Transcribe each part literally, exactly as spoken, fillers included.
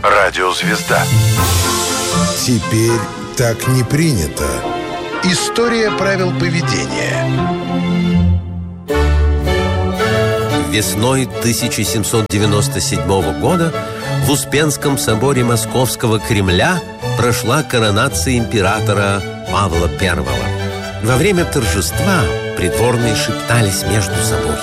Радиозвезда. Теперь так не принято. История правил поведения. Весной тысяча семьсот девяносто седьмого года в Успенском соборе Московского Кремля прошла коронация императора Павла Первого. Во время торжества придворные шептались между собой.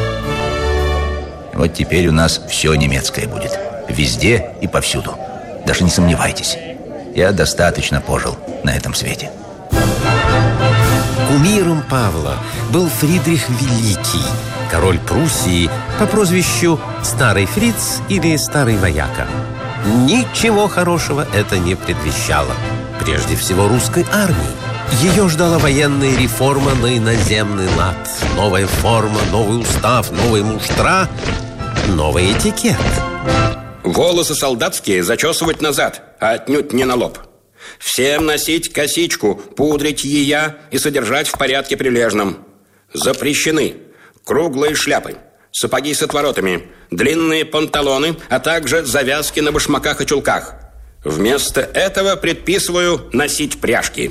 Вот теперь у нас все немецкое будет. Везде и повсюду. Даже не сомневайтесь. Я достаточно пожил на этом свете. Кумиром Павла был Фридрих Великий, король Пруссии по прозвищу Старый Фриц или Старый Вояка. Ничего хорошего это не предвещало. Прежде всего русской армии. Ее ждала военная реформа на иноземный лад. Новая форма, новый устав, новые муштра, новый этикет. Волосы солдатские зачесывать назад, а отнюдь не на лоб. Всем носить косичку, пудрить ея и содержать в порядке прилежном. Запрещены круглые шляпы, сапоги с отворотами, длинные панталоны, а также завязки на башмаках и чулках. Вместо этого предписываю носить пряжки.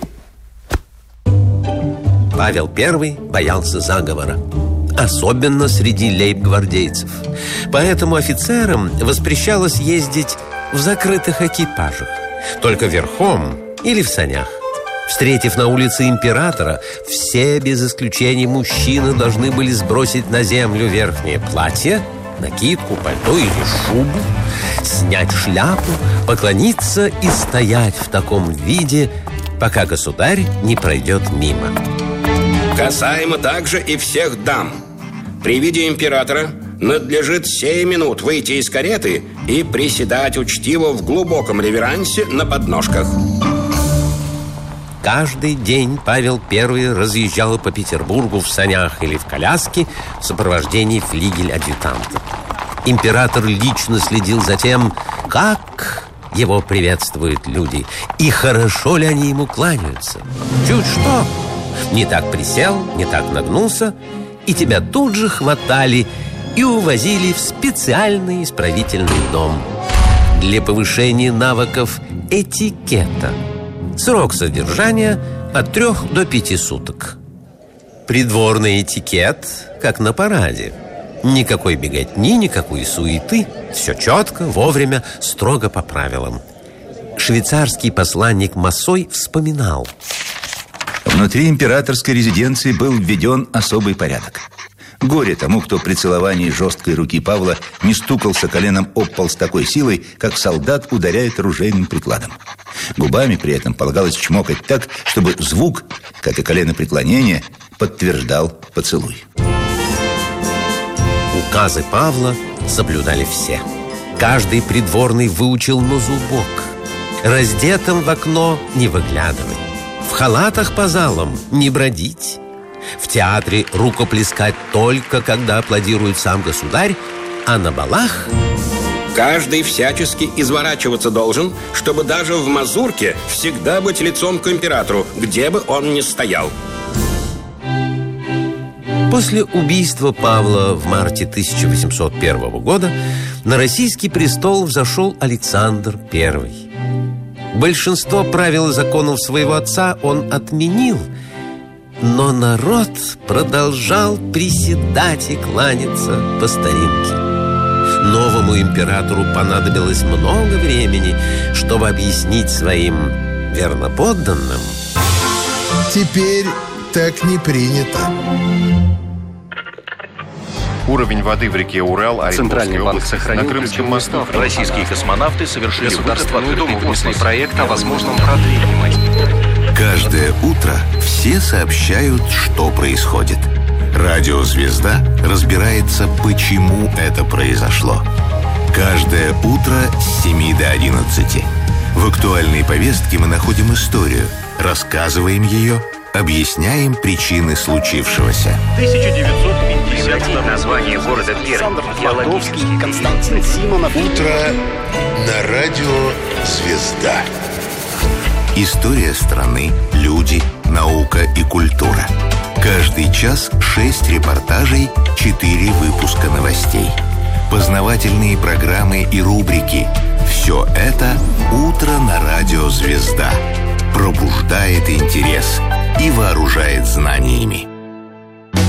Павел Первый боялся заговора, особенно среди лейб-гвардейцев. Поэтому офицерам воспрещалось ездить в закрытых экипажах, только верхом или в санях. Встретив на улице императора, все без исключения мужчины должны были сбросить на землю верхнее платье, накидку, пальто или шубу, снять шляпу, поклониться и стоять в таком виде, пока государь не пройдет мимо. Касаемо также и всех дам. При виде императора надлежит сей минут выйти из кареты и приседать учтиво в глубоком реверансе на подножках. Каждый день Павел Первый разъезжал по Петербургу в санях или в коляске в сопровождении флигель-адъютанта. Император лично следил за тем, как его приветствуют люди и хорошо ли они ему кланяются. Чуть что, не так присел, не так нагнулся, и тебя тут же хватали и увозили в специальный исправительный дом для повышения навыков этикета. Срок содержания от трех до пяти суток. Придворный этикет, как на параде. Никакой беготни, никакой суеты. Все четко, вовремя, строго по правилам. Швейцарский посланник Массой вспоминал. Внутри императорской резиденции был введен особый порядок. Горе тому, кто при целовании жесткой руки Павла не стукался коленом об пол с такой силой, как солдат ударяет оружейным прикладом. Губами при этом полагалось чмокать так, чтобы звук, как и коленопреклонение, подтверждал поцелуй. Указы Павла соблюдали все. Каждый придворный выучил на зубок. Раздетым в окно не выглядывай. В халатах по залам не бродить. В театре рукоплескать только, когда аплодирует сам государь, а на балах... Каждый всячески изворачиваться должен, чтобы даже в мазурке всегда быть лицом к императору, где бы он ни стоял. После убийства Павла в марте тысяча восемьсот первого года на российский престол взошел Александр Первый. Большинство правил и законов своего отца он отменил, но народ продолжал приседать и кланяться по старинке. Новому императору понадобилось много времени, чтобы объяснить своим верноподданным. Теперь так не принято. Уровень воды в реке Урал, Центральный банк сохранил на Крымском мосту. Российские космонавты совершили Государственную Думу внесли проект о возможном продлении. Каждое утро все сообщают, что происходит. Радиозвезда разбирается, почему это произошло. Каждое утро с семи до одиннадцати. В актуальной повестке мы находим историю, рассказываем ее, объясняем причины случившегося. тысяча девятьсот пятьдесят название города Пермь. Потовский, Константин Симонов. Утро на радио «Звезда». История страны, люди, наука и культура. Каждый час шесть репортажей, четыре выпуска новостей. Познавательные программы и рубрики. Все это «Утро на радио Звезда». Пробуждает интерес и вооружает знаниями.